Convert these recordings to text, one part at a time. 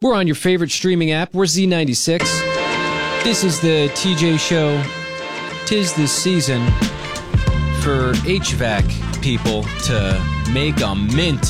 We're on your favorite streaming app. We're Z96. This is the TJ Show. 'Tis this season for HVAC people to make a mint.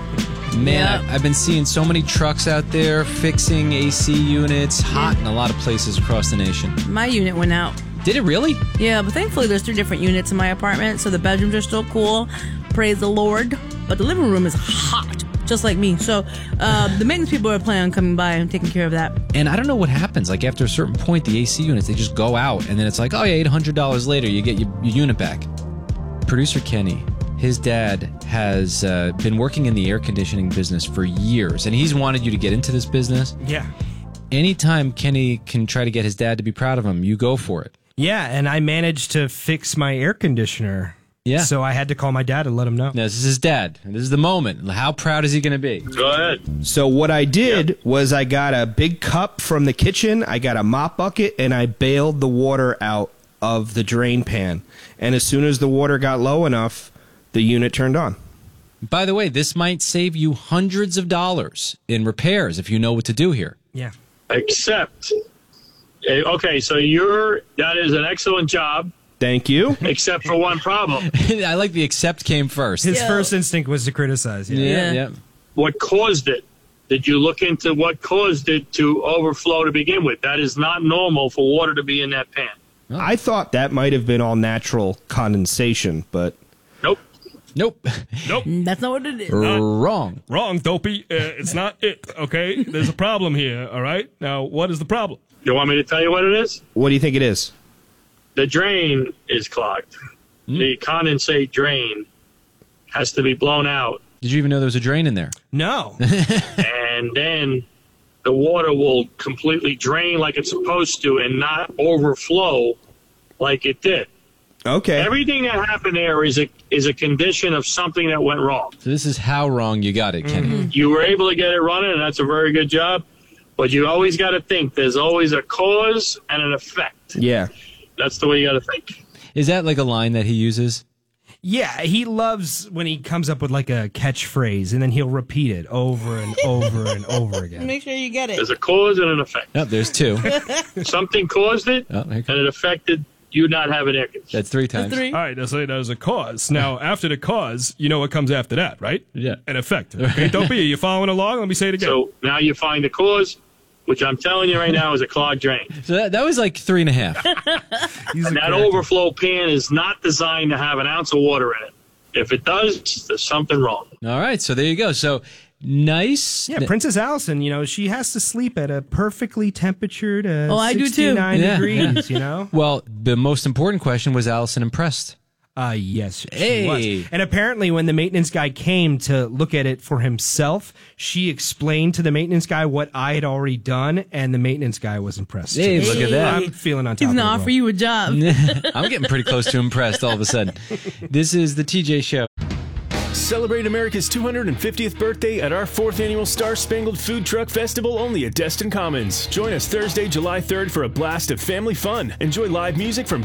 Man, I've been seeing so many trucks out there fixing AC units, hot in a lot of places across the nation. My unit went out. Did it really? Yeah, but thankfully there's 3 different units in my apartment, so the bedrooms are still cool. Praise the Lord. But the living room is hot, just like me. So the maintenance people are planning on coming by and taking care of that. And I don't know what happens. Like, after a certain point, the AC units, they just go out. And then it's like, oh, yeah, $800 later, you get your unit back. Producer Kenny, his dad has been working in the air conditioning business for years. And he's wanted you to get into this business. Yeah. Anytime Kenny can try to get his dad to be proud of him, you go for it. Yeah, and I managed to fix my air conditioner. Yeah. So I had to call my dad and let him know. Now, this is his dad. This is the moment. How proud is he going to be? Go ahead. So what I did was I got a big cup from the kitchen, I got a mop bucket, and I bailed the water out of the drain pan. And as soon as the water got low enough, the unit turned on. By the way, this might save you hundreds of dollars in repairs if you know what to do here. Yeah. Except, okay, so that is an excellent job. Thank you. Except for one problem. I like the accept came first. His first instinct was to criticize. Yeah. What caused it? Did you look into what caused it to overflow to begin with? That is not normal for water to be in that pan. Oh. I thought that might have been all natural condensation, but... Nope. That's not what it is. Wrong. Wrong, dopey. It's not it, okay? There's a problem here, all right? Now, what is the problem? You want me to tell you what it is? What do you think it is? The drain is clogged. The condensate drain has to be blown out. Did you even know there was a drain in there? No. And then the water will completely drain like it's supposed to and not overflow like it did. Okay. Everything that happened there is a condition of something that went wrong. So this is how wrong you got it, Kenny. Mm-hmm. You were able to get it running, and that's a very good job. But you always got to think there's always a cause and an effect. Yeah. That's the way you got to think. Is that like a line that he uses? Yeah, he loves when he comes up with like a catchphrase, and then he'll repeat it over and over and over again. Make sure you get it. There's a cause and an effect. Oh, there's 2. Something caused it, and it affected you not having air conditioning. That's 3 times. All right, let's say there's a cause. Now, after the cause, you know what comes after that, right? Yeah. An effect. Okay, dopey, are you following along? Let me say it again. So now you find the cause, which I'm telling you right now is a clogged drain. So that was like 3.5. And that overflow pan is not designed to have an ounce of water in it. If it does, there's something wrong. All right, so there you go. So nice. Yeah, Princess Allison, she has to sleep at a perfectly temperatured I do too. 69 Yeah. degrees, Well, the most important question was Allison impressed? Yes, she Hey. was. And apparently when the maintenance guy came to look at it for himself, she explained to the maintenance guy what I had already done, and the maintenance guy was impressed. Hey, look at that. I'm feeling on top He's of going the to world. offer you a job. I'm getting pretty close to impressed all of a sudden. This is the TJ Show. Celebrate America's 250th birthday at our 4th annual Star Spangled Food Truck Festival only at Destin Commons. Join us Thursday, July 3rd for a blast of family fun. Enjoy live music from